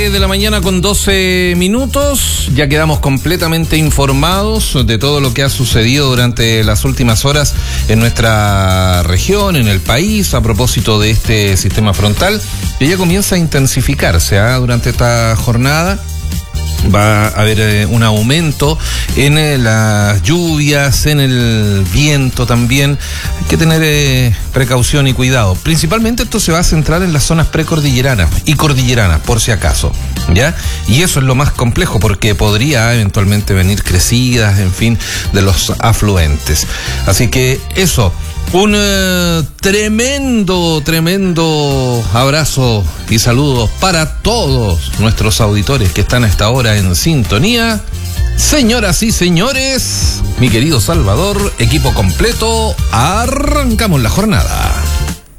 7 de la mañana con 12 minutos. Ya quedamos completamente informados de todo lo que ha sucedido durante las últimas horas en nuestra región, en el país, a propósito de este sistema frontal que ya comienza a intensificarse durante esta jornada. Va a haber un aumento en las lluvias, en el viento también. Hay que tener precaución y cuidado. Principalmente esto se va a centrar en las zonas precordilleranas y cordilleranas, por si acaso, ¿ya? Y eso es lo más complejo porque podría eventualmente venir crecidas, en fin, de los afluentes. Así que eso. Un tremendo abrazo y saludos para todos nuestros auditores que están a esta hora en sintonía. Señoras y señores, mi querido Salvador, equipo completo, arrancamos la jornada.